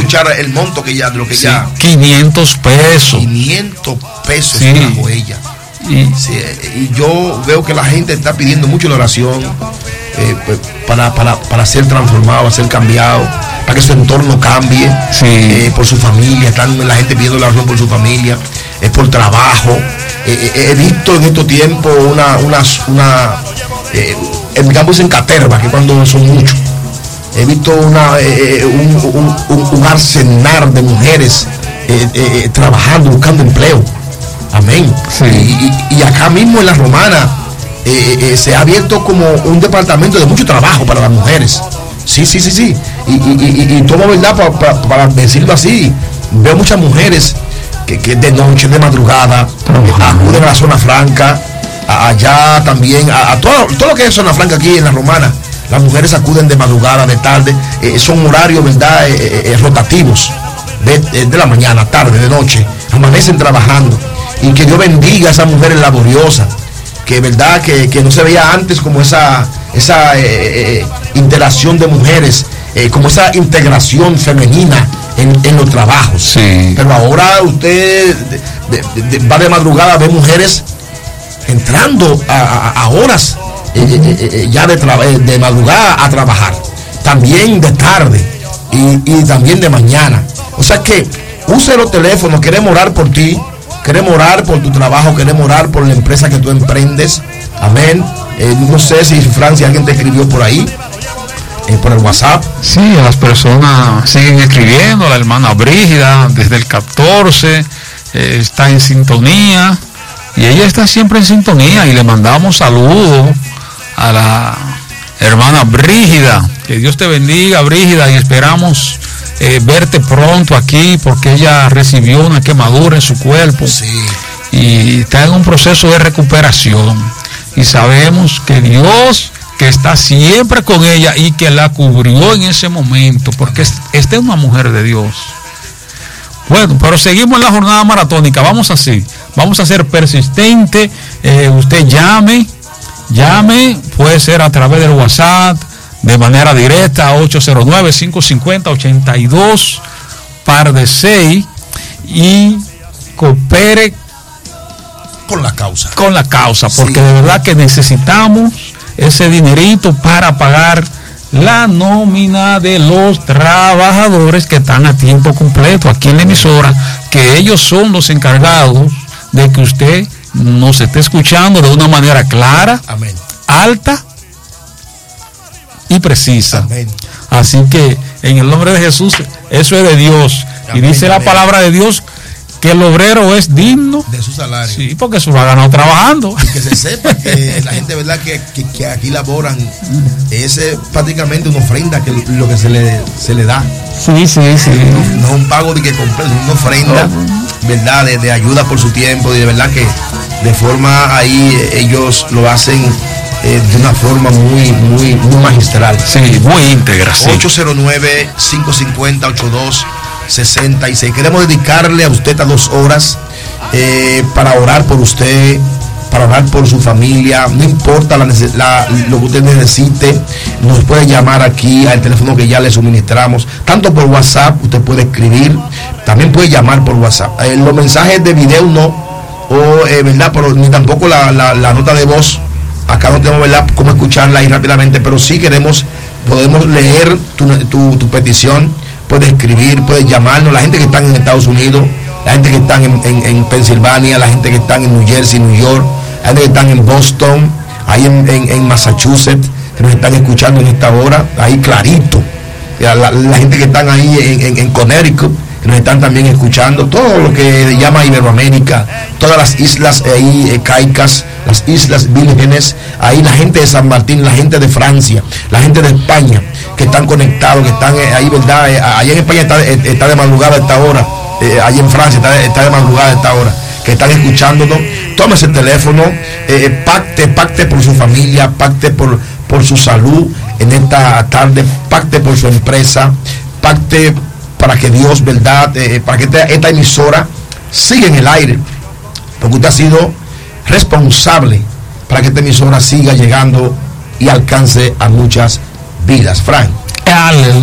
escuchar el monto que ya, de lo que ya. 500 pesos. 500 pesos Sí. trajo ella. Sí, y yo veo que la gente está pidiendo mucho la oración para ser transformado, para ser cambiado, para que su entorno cambie, Sí. por su familia. Están la gente pidiendo la oración por su familia, por trabajo. He visto en estos tiempos en mi campo dicen caterva, que cuando son muchos. He visto un arsenal de mujeres trabajando, buscando empleo. Amén. Sí. Y acá mismo en La Romana se ha abierto como un departamento de mucho trabajo para las mujeres. Sí. Y tomo verdad para decirlo así. Veo muchas mujeres que de noche, de madrugada, acuden a la zona franca, allá también, a todo lo que es zona franca aquí en La Romana. Las mujeres acuden de madrugada, de tarde, son horarios, ¿verdad? Rotativos, de la mañana, tarde, de noche, amanecen trabajando. Y que Dios bendiga a esas mujeres laboriosas, que verdad que no se veía antes como esa interacción de mujeres, como esa integración femenina en los trabajos. Sí. Pero ahora usted va de madrugada, ve mujeres entrando a horas ya de madrugada a trabajar, también de tarde y también de mañana. O sea que use los teléfonos, queremos orar por ti, queremos orar por tu trabajo, queremos orar por la empresa que tú emprendes. Amén. No sé si Francia alguien te escribió por ahí, por el WhatsApp. Sí, las personas siguen escribiendo. La hermana Brígida desde el 14 está en sintonía, y ella está siempre en sintonía, y le mandamos saludos a la hermana Brígida. Que Dios te bendiga, Brígida, y esperamos verte pronto aquí, porque ella recibió una quemadura en su cuerpo. Sí. Y está en un proceso de recuperación, y sabemos que Dios, que está siempre con ella y que la cubrió en ese momento, porque esta es una mujer de Dios. Bueno, pero seguimos en la jornada maratónica. Vamos a ser persistente. Usted llame, puede ser a través del WhatsApp, de manera directa, 809-550-82-6, y coopere Con la causa, porque sí, de verdad que necesitamos ese dinerito para pagar la nómina de los trabajadores que están a tiempo completo aquí en la emisora, que ellos son los encargados de que usted nos esté escuchando de una manera clara, amén, alta y precisa. amén. Así que en el nombre de Jesús, eso es de Dios. Amén, y dice la amén. palabra de Dios que el obrero es digno De su salario. Sí, porque se lo ha ganado trabajando. Y que se sepa que la gente, verdad, que aquí laboran, es prácticamente una ofrenda, que lo que se le da. Sí. No es un pago de que completo, es una ofrenda, verdad, de ayuda por su tiempo, y de verdad que de forma ahí ellos lo hacen de una forma muy magistral. Sí, muy íntegra. Sí. 809-550-8266. Queremos dedicarle a usted a 2 horas para orar por usted, para orar por su familia. No importa lo que usted necesite, nos puede llamar aquí al teléfono que ya le suministramos, tanto por WhatsApp. Usted puede escribir, también puede llamar por WhatsApp. Los mensajes de video no, verdad, pero ni tampoco la nota de voz. Acá no tenemos, verdad, cómo escucharla ahí rápidamente, pero sí podemos leer tu petición. Puedes escribir, puedes llamarnos. La gente que están en Estados Unidos, la gente que están en Pensilvania, la gente que están en New Jersey, New York, la gente que están en Boston, ahí en Massachusetts, que nos están escuchando en esta hora, ahí clarito. La gente que están ahí en Connecticut, que nos están también escuchando, todo lo que llama Iberoamérica, todas las islas ahí caicas, las islas vírgenes, ahí la gente de San Martín, la gente de Francia, la gente de España, que están conectados, que están ahí, verdad, allá en España está de madrugada a esta hora, allá en Francia está de madrugada a esta hora, que están escuchándonos. Tome ese teléfono, pacte por su familia, pacte por su salud en esta tarde, pacte por su empresa, pacte para que Dios, verdad, para que esta emisora siga en el aire, porque usted ha sido responsable para que esta emisora siga llegando y alcance a muchas vidas. Frank. Aleluya.